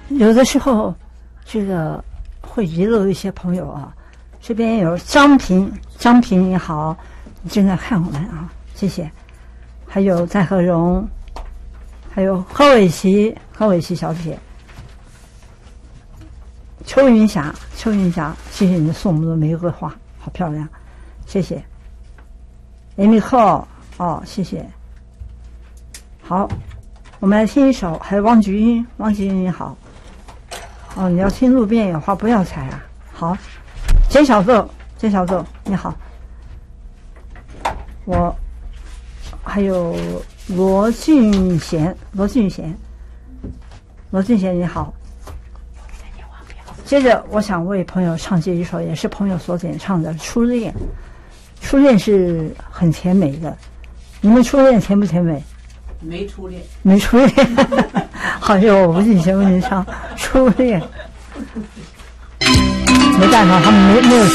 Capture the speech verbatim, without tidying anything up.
有的时候这个会遗漏一些朋友啊。这边有张平，张平你好，你正在看我们啊，谢谢。还有戴和荣，还有何伟琪，何伟琪小姐，邱云霞，邱云霞，谢谢你送我们的玫瑰花，好漂亮，谢谢。Amy Cole， 哦，谢谢。好，我们来听一首，还有汪菊英，汪菊英你好。哦，你要听路边野花不要采啊，好。简小奏，简小奏，你好。我还有罗俊贤，罗俊贤，罗俊贤你好。接着，我想为朋友唱这一首，也是朋友所点唱的《初恋》。初恋是很甜美的，你们初恋甜不甜美？ 没初恋， 没初恋。好像我不进行为您唱《初恋》。没办法，他们没没有。